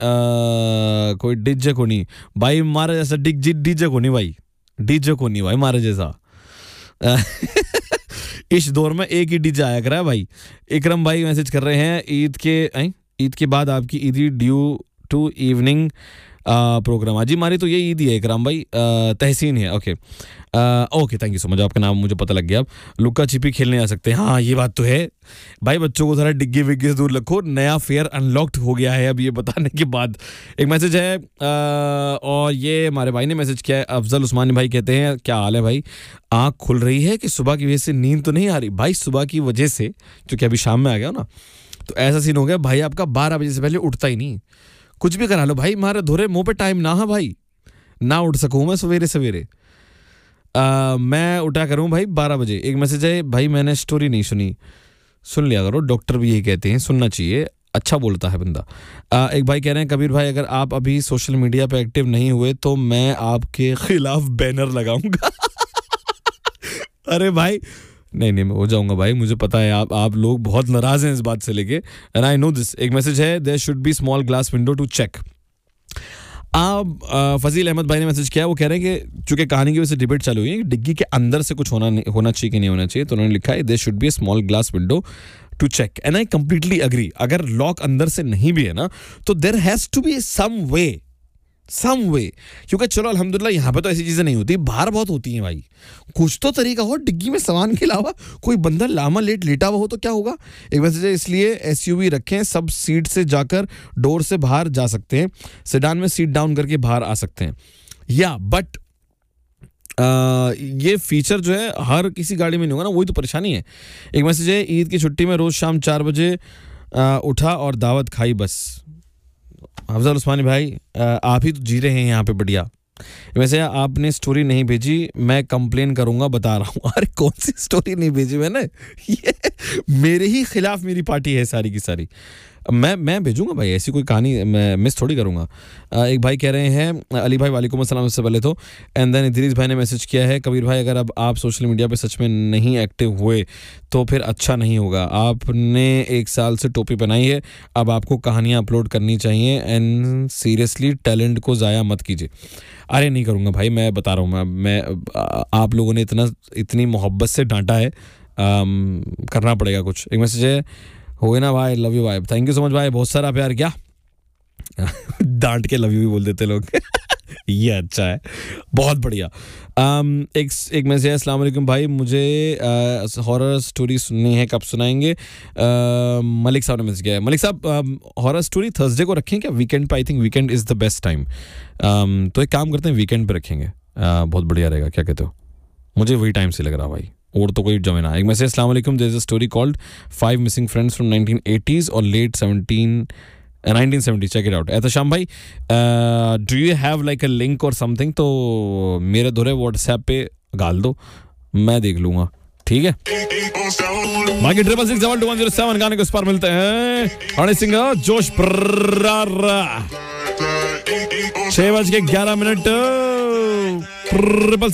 कोई डीजे को नहीं भाई मारे जैसा डीजे को नहीं भाई, डीजे को नहीं भाई मारे जैसा। इस दौर में एक ही डीजे आया करा है भाई। इकरम भाई मैसेज कर रहे हैं ईद के बाद आपकी ईदी ड्यू टू इवनिंग प्रोग्राम। आज ही हमारी तो ये ईद ही है इकराम भाई, तहसीन है। Okay okay, thank you so much, आपका नाम मुझे पता लग गया। अब लुक्का छिपी खेलने आ सकते हैं, हाँ ये बात तो है भाई। बच्चों को थोड़ा डिग्गी विग्गी से दूर रखो, नया फेयर अनलॉक्ड हो गया है अब ये बताने के बाद। एक मैसेज है और ये हमारे भाई ने मैसेज किया है, अफजल उस्मानी भाई कहते हैं क्या हाल है भाई, आँख खुल रही है कि सुबह की वजह से नींद तो नहीं आ रही? भाई सुबह की वजह से, क्योंकि अभी शाम में आ गया ना, तो ऐसा सीन हो गया भाई आपका 12 बजे से पहले उठता ही नहीं। कुछ भी करा लो भाई, मारे धोरे मुंह पे टाइम ना है भाई, ना उठ सकूं मैं सवेरे सवेरे। मैं उठा करूं भाई 12 बजे। एक मैसेज है भाई मैंने स्टोरी नहीं सुनी, सुन लिया करो, डॉक्टर भी यही कहते हैं सुनना चाहिए, अच्छा बोलता है बंदा। एक भाई कह रहे हैं कबीर भाई अगर आप अभी सोशल मीडिया पे एक्टिव नहीं हुए तो मैं आपके खिलाफ बैनर लगाऊंगा। अरे भाई नहीं मैं हो जाऊंगा भाई, मुझे पता है आप लोग बहुत नाराज हैं इस बात से लेके, एंड आई नो दिस। एक मैसेज है there should be small glass window to check. Fazil Ahmad भाई ने मैसेज किया, वो कह रहे हैं कि चूंकि कहानी की वजह से डिबेट चालू हुई है कि डिग्गी के अंदर से कुछ होना चाहिए कि नहीं होना चाहिए, तो उन्होंने लिखा है there should be a small glass window to check, and I completely agree. अगर लॉक अंदर से नहीं भी है ना तो there has to be some वे, क्योंकि चलो अल्हम्दुलिल्लाह यहाँ पे तो ऐसी चीजें नहीं होती, बाहर बहुत होती हैं भाई। कुछ तो तरीका हो डिग्गी में सामान के अलावा, कोई बंदा लामा लेटा हुआ हो तो क्या होगा। एक वजह से इसलिए एसयूवी रखें, सब सीट से जाकर डोर से बाहर जा सकते हैं, सेडान में सीट डाउन करके बाहर आ सकते हैं या बट ये फीचर जो है हर किसी गाड़ी में नहीं होगा ना, वही तो परेशानी है। एक मैसेज है ईद की छुट्टी में रोज शाम 4 बजे उठा और दावत खाई बस। अफजल उस्मानी भाई आप ही तो जी रहे हैं यहाँ पे बढ़िया। वैसे आपने स्टोरी नहीं भेजी, मैं कंप्लेन करूंगा, बता रहा हूँ। अरे कौन सी स्टोरी नहीं भेजी मैंने, ये मेरे ही खिलाफ मेरी पार्टी है सारी की सारी। मैं भेजूंगा भाई, ऐसी कोई कहानी मैं मिस थोड़ी करूंगा। एक भाई कह रहे हैं अली भाई वालेकुम अस्सलाम से पहले तो, एंड देन इदरीस भाई ने मैसेज किया है कबीर भाई अगर अब आप सोशल मीडिया पे सच में नहीं एक्टिव हुए तो फिर अच्छा नहीं होगा। आपने 1 साल से टोपी पहनाई है, अब आपको कहानियां अपलोड करनी चाहिए एंड सीरियसली टैलेंट को ज़ाया मत कीजिए। अरे नहीं करूँगा भाई, मैं बता रहा हूँ, मैं आप लोगों ने इतनी मोहब्बत से डांटा है, करना पड़ेगा कुछ। एक मैसेज है हो ना भाई, लव यू भाई, थैंक यू सो मच भाई, बहुत सारा प्यार। क्या डांट के लव यू भी बोल देते लोग। ये अच्छा है, बहुत बढ़िया। एक मैसेज है अस्सलाम वालेकुम भाई, मुझे हॉरर स्टोरी सुननी है, कब सुनाएंगे? मलिक साहब ने मैसेज किया है। मलिक साहब हॉरर स्टोरी थर्सडे को रखें क्या? वीकेंड पे I think weekend is the best time. तो एक काम करते हैं वीकेंड पे रखेंगे, बहुत बढ़िया रहेगा, क्या कहते हो? मुझे वही टाइम से लग रहा भाई, और तो कोई जमे ना। एक मैसेज अस्सलाम वालेकुम, there is a story called 5 missing friends from 1980s और late 1970, check it out. Ehtesham भाई do you have like a link और समथिंग, तो मेरे दोरे व्हाट्सएप पे गाल दो, मैं देख लूंगा, ठीक है? बाकी 66612107 गाने को इस पर मिलते हैं। हनी सिंह जोश 6:11